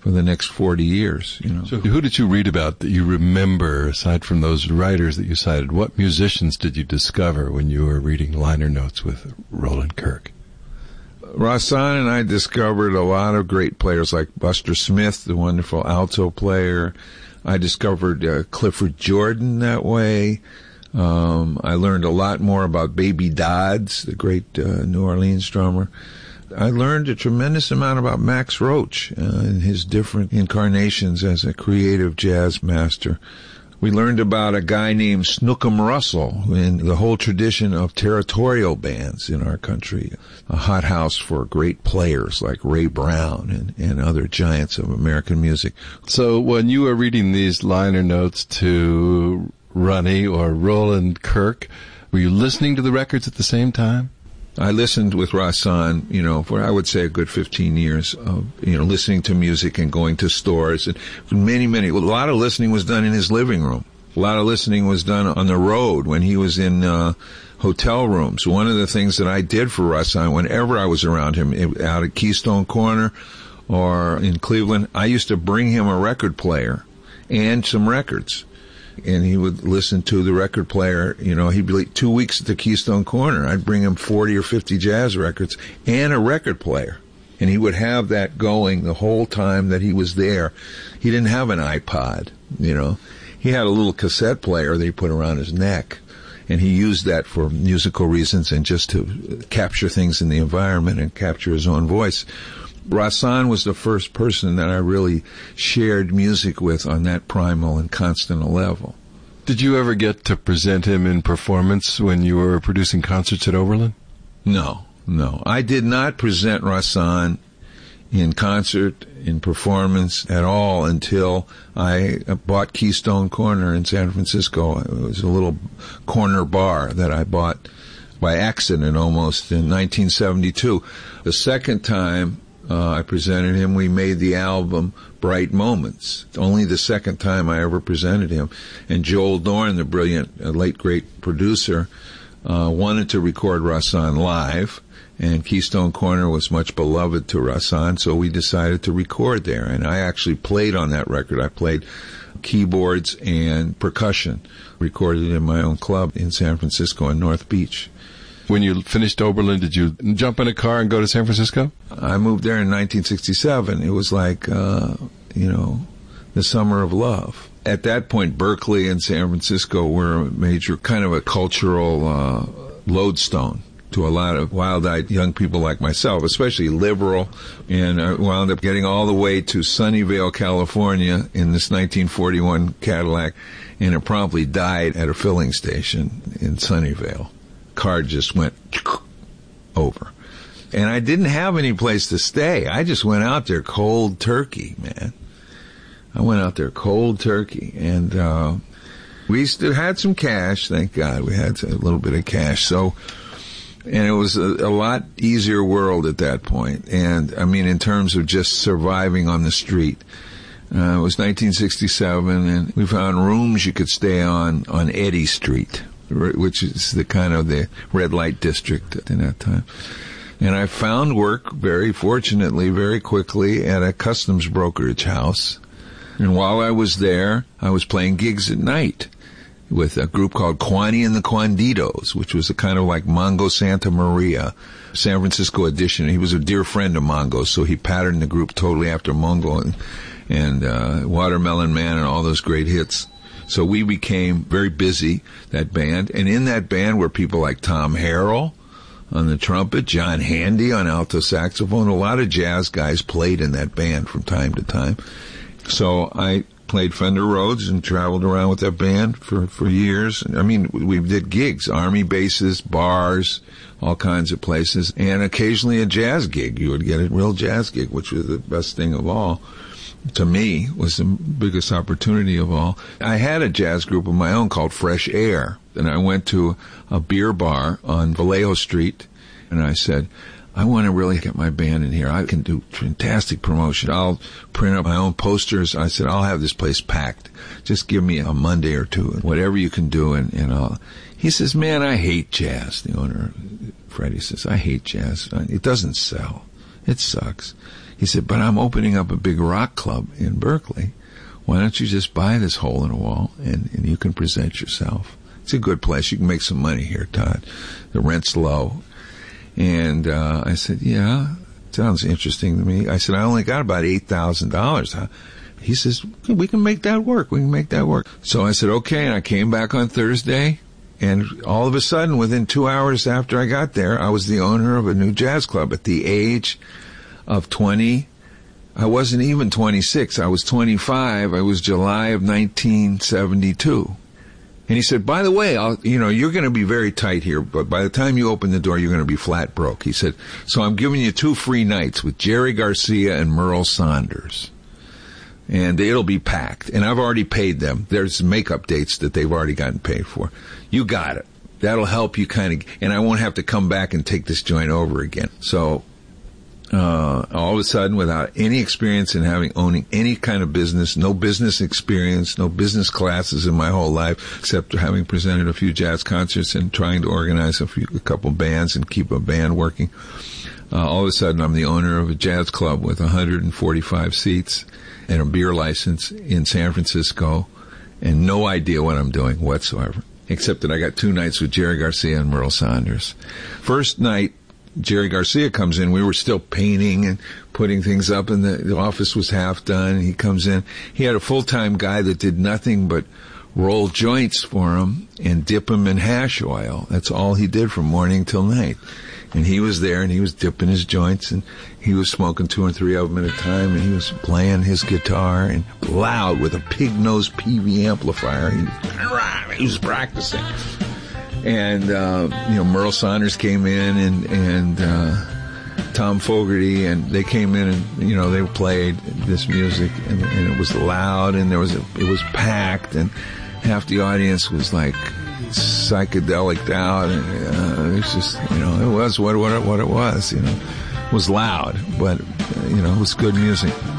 for the next 40 years, So who did you read about that you remember, aside from those writers that you cited? What musicians did you discover when you were reading liner notes with Roland Kirk? Rahsaan and I discovered a lot of great players like Buster Smith, the wonderful alto player. I discovered Clifford Jordan that way. I learned a lot more about Baby Dodds, the great New Orleans drummer. I learned a tremendous amount about Max Roach and his different incarnations as a creative jazz master. We learned about a guy named Snookum Russell and the whole tradition of territorial bands in our country, a hothouse for great players like Ray Brown and other giants of American music. So when you were reading these liner notes to Ronnie or Roland Kirk, were you listening to the records at the same time? I listened with Rahsaan, for I would say a good 15 years of, listening to music and going to stores. And a lot of listening was done in his living room. A lot of listening was done on the road when he was in hotel rooms. One of the things that I did for Rahsaan whenever I was around him, out at Keystone Corner or in Cleveland, I used to bring him a record player and some records. And he would listen to the record player, he'd be like 2 weeks at the Keystone Corner. I'd bring him 40 or 50 jazz records and a record player. And he would have that going the whole time that he was there. He didn't have an iPod, He had a little cassette player that he put around his neck. And he used that for musical reasons and just to capture things in the environment and capture his own voice. Rahsaan was the first person that I really shared music with on that primal and constant level. Did you ever get to present him in performance when you were producing concerts at Oberlin? No. I did not present Rahsaan in concert, in performance at all until I bought Keystone Corner in San Francisco. It was a little corner bar that I bought by accident almost in 1972. The second time I presented him, we made the album Bright Moments. Only the second time I ever presented him. And Joel Dorn, the brilliant, late great producer, wanted to record Rahsaan live, and Keystone Corner was much beloved to Rahsaan, so we decided to record there. And I actually played on that record. I played keyboards and percussion, recorded in my own club in San Francisco in North Beach. When you finished Oberlin, did you jump in a car and go to San Francisco? I moved there in 1967. It was like, the summer of love. At that point, Berkeley and San Francisco were a major kind of a cultural lodestone to a lot of wild-eyed young people like myself, especially liberal, and I wound up getting all the way to Sunnyvale, California in this 1941 Cadillac, and it promptly died at a filling station in Sunnyvale. Car just went over. And I didn't have any place to stay. I just went out there cold turkey, man. I went out there cold turkey. And we still had some cash, thank God. We had a little bit of cash. And it was a lot easier world at that point. And, I mean, in terms of just surviving on the street. It was 1967, and we found rooms you could stay on Eddy Street, which is the kind of the red light district in that time. And I found work, very fortunately, very quickly at a customs brokerage house. And while I was there, I was playing gigs at night with a group called Kwani and the Quanditos, which was a kind of like Mongo Santa Maria, San Francisco edition. He was a dear friend of Mongo, so he patterned the group totally after Mongo and Watermelon Man and all those great hits. So we became very busy, that band. And in that band were people like Tom Harrell on the trumpet, John Handy on alto saxophone. A lot of jazz guys played in that band from time to time. So I played Fender Rhodes and traveled around with that band for years. I mean, we did gigs, army bases, bars, all kinds of places, and occasionally a jazz gig. You would get a real jazz gig, which was the best thing of all. To me, was the biggest opportunity of all. I had a jazz group of my own called Fresh Air, and I went to a beer bar on Vallejo Street, and I said, I want to really get my band in here. I can do fantastic promotion. I'll print up my own posters. I said, I'll have this place packed. Just give me a Monday or two, whatever you can do, and I'll... He says, man, I hate jazz. The owner, Freddie, says, I hate jazz. It doesn't sell. It sucks. He said, but I'm opening up a big rock club in Berkeley. Why don't you just buy this hole in the wall and you can present yourself? It's a good place. You can make some money here, Todd. The rent's low. And I said, yeah, sounds interesting to me. I said, I only got about $8,000. He says, we can make that work. We can make that work. So I said, okay. And I came back on Thursday. And all of a sudden, within 2 hours after I got there, I was the owner of a new jazz club at the age of 20. I wasn't even 26. I was 25. I was July of 1972. And he said, by the way, you're going to be very tight here, but by the time you open the door, you're going to be flat broke. He said, so I'm giving you 2 free nights with Jerry Garcia and Merle Saunders. And it'll be packed. And I've already paid them. There's makeup dates that they've already gotten paid for. You got it. That'll help you and I won't have to come back and take this joint over again. So, all of a sudden, without any experience in owning any kind of business, no business experience, no business classes in my whole life, except having presented a few jazz concerts and trying to organize a couple bands and keep a band working. All of a sudden, I'm the owner of a jazz club with 145 seats and a beer license in San Francisco, and no idea what I'm doing whatsoever, except that I got 2 nights with Jerry Garcia and Merle Saunders. First night, Jerry Garcia comes in. We were still painting and putting things up, and the office was half done. He comes in. He had a full-time guy that did nothing but roll joints for him and dip them in hash oil. That's all he did from morning till night. And he was there, and he was dipping his joints, and he was smoking 2 or 3 of them at a time, and he was playing his guitar, and loud with a pig-nose PV amplifier. He was practicing. And, Merle Saunders came in, and Tom Fogerty, and they came in and, they played this music, and it was loud, and it was packed, and half the audience was like psychedelic out, and it's just, it was what it was, It was loud, but, it was good music.